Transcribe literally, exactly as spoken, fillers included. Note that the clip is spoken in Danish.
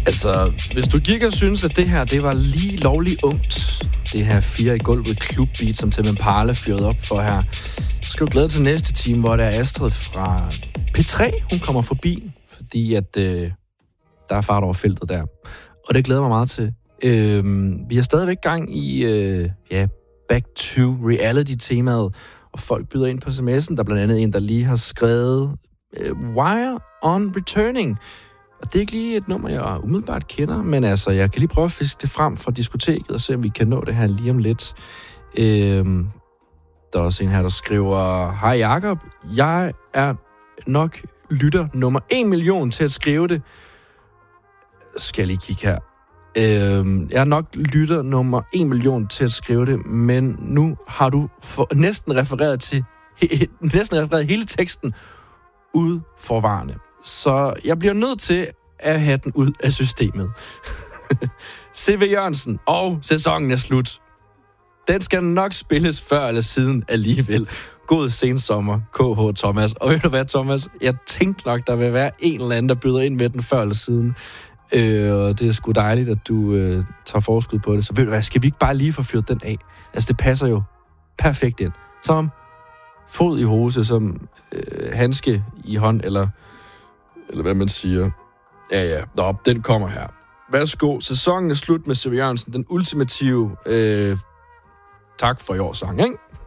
Altså, hvis du gik og synes, at det her, det var lige lovligt ungt, det her fire i gulvet klubbeat, som Tame Impala fyrede op for her, så skal du glæde til næste time, hvor der er Astrid fra P tre, hun kommer forbi, fordi at øh, der er fart over feltet der. Og det glæder mig meget til. Øh, vi har stadigvæk gang i øh, ja, Back to Reality-temaet, og folk byder ind på sms'en. Der er blandt andet en, der lige har skrevet øh, Wire on Returning. Og det er ikke lige et nummer, jeg umiddelbart kender, men altså, jeg kan lige prøve at fiske det frem fra diskoteket og se, om vi kan nå det her lige om lidt. Øhm, der er også en her, der skriver, hej Jakob, jeg er nok lytter nummer en million til at skrive det. Skal jeg lige kigge her. Øhm, jeg er nok lytter nummer en million til at skrive det, men nu har du for, næsten refereret til he, næsten refereret hele teksten ud forvarende. Så jeg bliver nødt til at have den ud af systemet. C V Jørgensen, og sæsonen er slut. Den skal nok spilles før eller siden alligevel. God sensommer, K H Thomas. Og ved du hvad, Thomas? Jeg tænkte nok, der vil være en eller anden, der byder ind med den før eller siden. Øh, og det er sgu dejligt, at du øh, tager forskud på det. Så ved du hvad, skal vi ikke bare lige få fyret den af? Altså, det passer jo perfekt ind. Som fod i hose, som øh, handske i hånd, eller... Eller hvad man siger. Ja, ja. Nå, den kommer her. Værsgo. Sæsonen er slut med C V Jørgensen. Den ultimative øh, tak for i år sang, ikke?